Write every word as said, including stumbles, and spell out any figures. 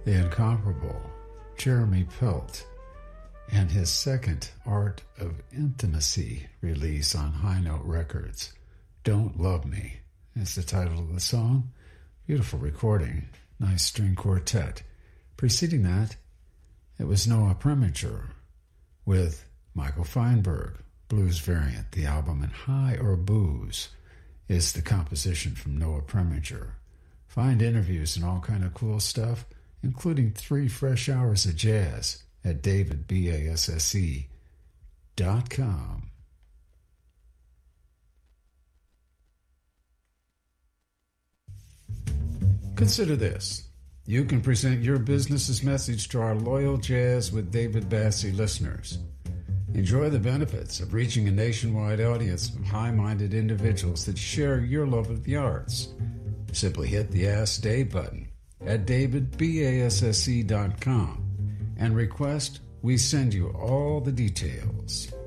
the incomparable Jeremy Pelt, and his second Art of Intimacy release on High Note Records. Don't Love Me is the title of the song. Beautiful recording, nice string quartet. Preceding that, it was Noah Preminger with Michael Feinberg, Blues Variant. The album And High or Booze is the composition from Noah Preminger. Find interviews and all kind of cool stuff, including three fresh hours of jazz at david basse dot com. Consider this. You can present your business's message to our loyal Jazz with David Basse listeners. Enjoy the benefits of reaching a nationwide audience of high-minded individuals that share your love of the arts. Simply hit the Ask Dave button at david basse dot com and request we send you all the details.